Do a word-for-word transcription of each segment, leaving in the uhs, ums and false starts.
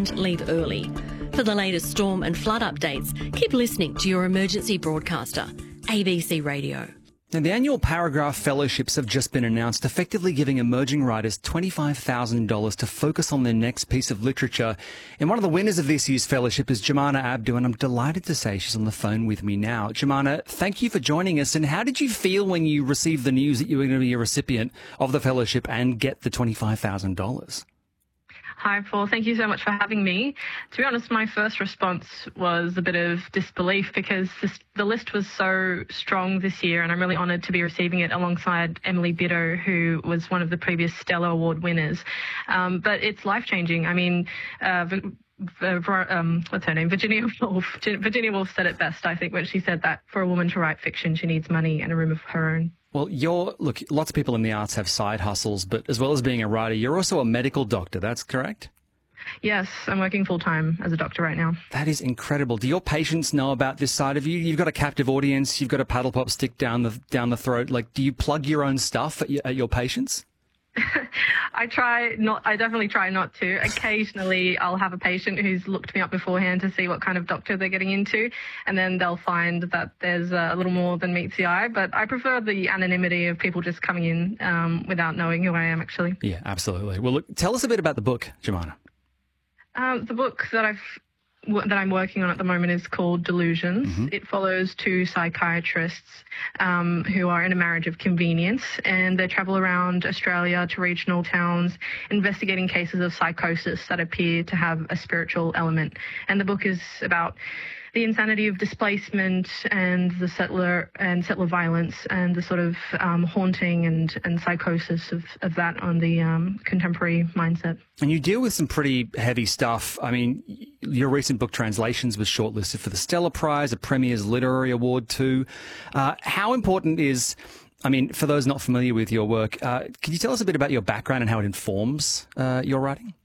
and leave early. For the latest storm and flood updates, keep listening to your emergency broadcaster, A B C Radio. Now, the annual Paragraph Fellowships have just been announced, effectively giving emerging writers twenty-five thousand dollars to focus on their next piece of literature. And one of the winners of this year's fellowship is Jumana Abdu, and I'm delighted to say she's on the phone with me now. Jumana, thank you for joining us. And how did you feel when you received the news that you were going to be a recipient of the fellowship and get the twenty-five thousand dollars? Hi, Paul. Thank you so much for having me. To be honest, my first response was a bit of disbelief because this, the list was so strong this year, and I'm really honoured to be receiving it alongside Emily Biddle, who was one of the previous Stella Award winners. Um, but it's life-changing. I mean, uh, um, what's her name? Virginia Woolf. Virginia Woolf said it best, I think, when she said that for a woman to write fiction, she needs money and a room of her own. Well, you're, look, lots of people in the arts have side hustles, but as well as being a writer, you're also a medical doctor. That's correct? Yes, I'm working full-time as a doctor right now. That is incredible. Do your patients know about this side of you? You've got a captive audience. You've got a paddle pop stick down the down the throat. Like, do you plug your own stuff at your, at your patients? I try not, I definitely try not to. Occasionally I'll have a patient who's looked me up beforehand to see what kind of doctor they're getting into, and then they'll find that there's a little more than meets the eye. But I prefer the anonymity of people just coming in um, without knowing who I am, actually. Yeah, absolutely. Well, look, tell us a bit about the book, Jumana. Um, the book that I've that I'm working on at the moment is called Delusions. Mm-hmm. It follows two psychiatrists um, who are in a marriage of convenience, and they travel around Australia to regional towns investigating cases of psychosis that appear to have a spiritual element. And the book is about the insanity of displacement and the settler and settler violence and the sort of um, haunting and, and psychosis of, of that on the um, contemporary mindset. And you deal with some pretty heavy stuff. I mean, your recent book, Translations, was shortlisted for the Stella Prize, a Premier's Literary Award too. Uh, how important is, I mean, for those not familiar with your work, uh, can you tell us a bit about your background and how it informs uh, your writing?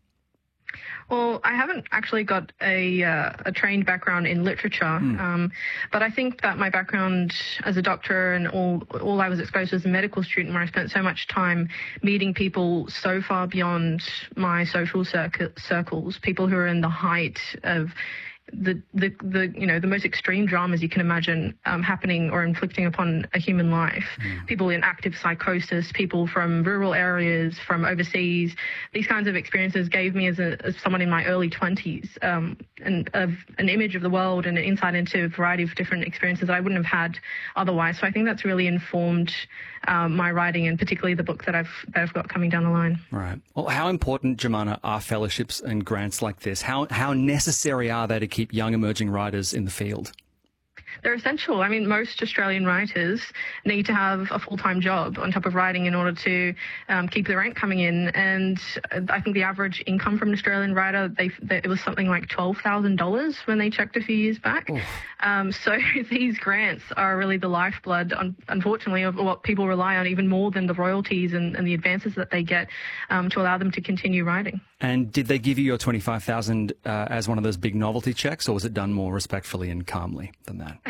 Well, I haven't actually got a uh, a trained background in literature, mm. um, but I think that my background as a doctor and all all I was exposed to as a medical student, where I spent so much time meeting people so far beyond my social circ- circles, people who are in the height of the, the, the, you know, the most extreme dramas you can imagine um, happening or inflicting upon a human life. Mm. People in active psychosis, people from rural areas, from overseas. These kinds of experiences gave me, as, a, as someone in my early twenties, um, an, a, an image of the world and an insight into a variety of different experiences that I wouldn't have had otherwise. So I think that's really informed um, my writing, and particularly the book that I've, that I've got coming down the line. Right. Well, how important, Jumana, are fellowships and grants like this? How, how necessary are they to keep young emerging writers in the field? They're essential. I mean, most Australian writers need to have a full-time job on top of writing in order to um, keep the rent coming in. And I think the average income from an Australian writer, they, they, it was something like twelve thousand dollars when they checked a few years back. Um, so these grants are really the lifeblood, un- unfortunately, of what people rely on, even more than the royalties and, and the advances that they get um, to allow them to continue writing. And did they give you your twenty-five thousand dollars uh, as one of those big novelty checks, or was it done more respectfully and calmly than that?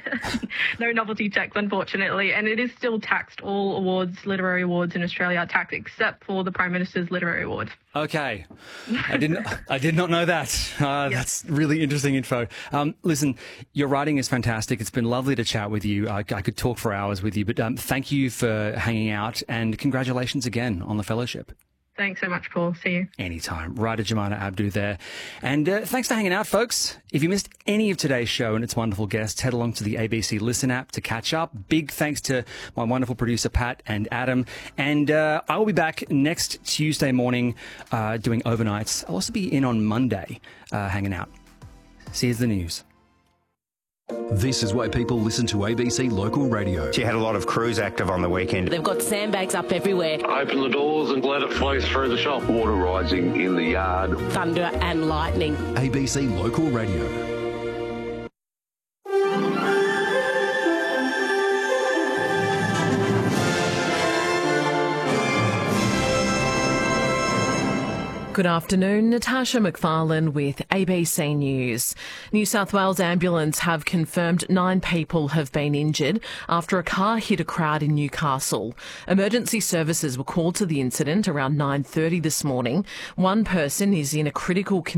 No novelty checks, unfortunately, and it is still taxed. All awards, literary awards in Australia are taxed, except for the Prime Minister's Literary Award. Okay, I didn't. I did not know that. Uh, yes. That's really interesting info. Um, listen, your writing is fantastic. It's been lovely to chat with you. I, I could talk for hours with you, but um, thank you for hanging out, and congratulations again on the fellowship. Thanks so much, Paul. See you. Anytime. Writer Jumana Abdu there. And uh, thanks for hanging out, folks. If you missed any of today's show and its wonderful guests, head along to the A B C Listen app to catch up. Big thanks to my wonderful producer, Pat and Adam. And uh, I will be back next Tuesday morning uh, doing overnights. I'll also be in on Monday uh, hanging out. See you at the news. This is why people listen to A B C Local Radio. She had a lot of crews active on the weekend. They've got sandbags up everywhere. Open the doors and let it flow through the shop. Water rising in the yard. Thunder and lightning. A B C Local Radio. Good afternoon, Natasha McFarlane with A B C News. New South Wales Ambulance have confirmed nine people have been injured after a car hit a crowd in Newcastle. Emergency services were called to the incident around nine thirty this morning. One person is in a critical condition.